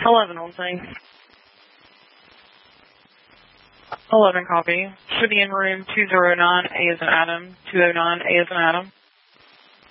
11 on thing. 11 copy. Should be in room 209, A as in Adam, 209, A as in Adam.